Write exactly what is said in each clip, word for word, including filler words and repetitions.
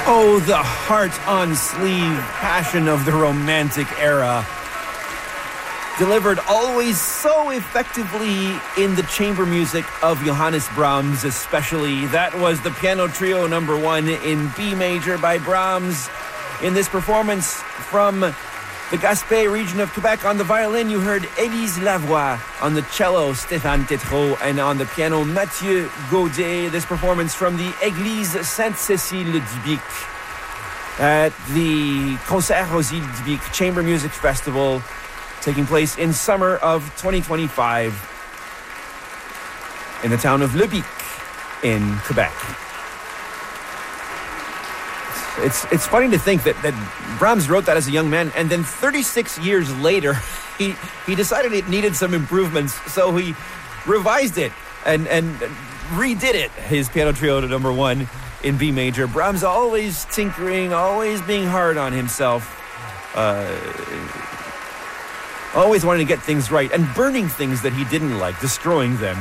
Oh, the heart-on-sleeve passion of the Romantic era. Delivered always so effectively in the chamber music of Johannes Brahms, especially. That was the Piano Trio number one in B major by Brahms. In this performance from the Gaspé region of Quebec, on the violin, you heard Élise Lavoie. On the cello, Stéphane Tétrault. And on the piano, Mathieu Gaudet. This performance from the Église Sainte-Cécile-du-Bic at the Concert aux Îles du Bic Chamber Music Festival, taking place in summer of twenty twenty-five in the town of Le Bic in Quebec. It's it's funny to think that, that Brahms wrote that as a young man, and then thirty-six years later, he he decided it needed some improvements, so he revised it and, and redid it, his Piano Trio to number one in B major. Brahms always tinkering, always being hard on himself. Uh... Always wanting to get things right and burning things that he didn't like, destroying them.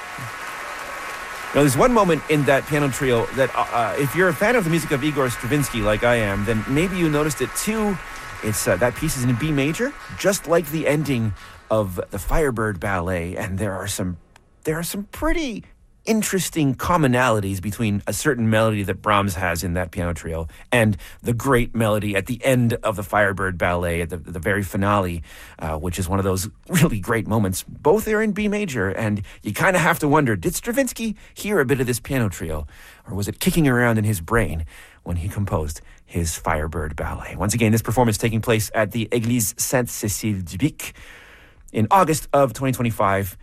Now, there's one moment in that Piano Trio that, uh, if you're a fan of the music of Igor Stravinsky like I am, then maybe you noticed it too. It's uh, that piece is in B major, just like the ending of the Firebird Ballet, and there are some there are some pretty interesting commonalities between a certain melody that Brahms has in that Piano Trio and the great melody at the end of the Firebird Ballet, at the, the very finale, uh, which is one of those really great moments. Both are in B major, and you kind of have to wonder, did Stravinsky hear a bit of this Piano Trio, or was it kicking around in his brain when he composed his Firebird Ballet? Once again, this performance taking place at the Église Sainte-Cécile-du-Bic in August of twenty twenty-five,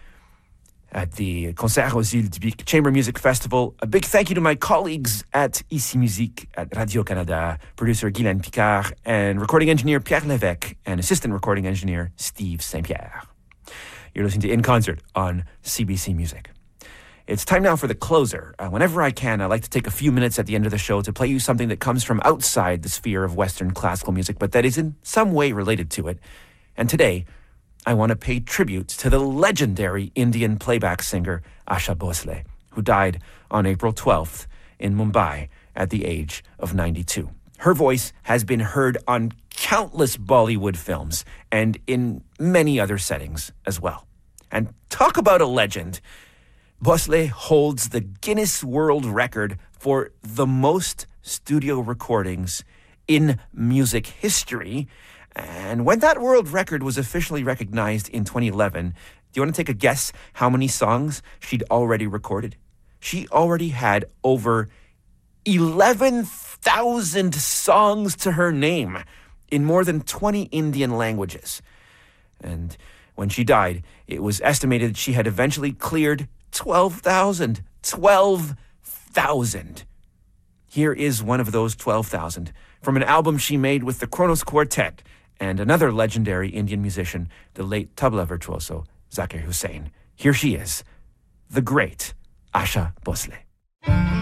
at the Concert aux Îles du Bic Chamber Music Festival. A big thank you to my colleagues at Ici Musique at Radio-Canada, producer Guylaine Picard, and recording engineer Pierre Lévesque, and assistant recording engineer Steve Saint Pierre. You're listening to In Concert on C B C Music. It's time now for the closer. Uh, whenever I can, I like to take a few minutes at the end of the show to play you something that comes from outside the sphere of Western classical music, but that is in some way related to it. And today, I want to pay tribute to the legendary Indian playback singer Asha Bhosle, who died on April twelfth in Mumbai at the age of ninety-two. Her voice has been heard on countless Bollywood films and in many other settings as well. And talk about a legend. Bhosle holds the Guinness World Record for the most studio recordings in music history. And when that world record was officially recognized in twenty eleven, do you want to take a guess how many songs she'd already recorded? She already had over eleven thousand songs to her name in more than twenty Indian languages. And when she died, it was estimated she had eventually cleared twelve thousand. twelve thousand. Here is one of those twelve thousand from an album she made with the Kronos Quartet and another legendary Indian musician, the late tabla virtuoso Zakir Hussain. Here she is, the great Asha Bhosle.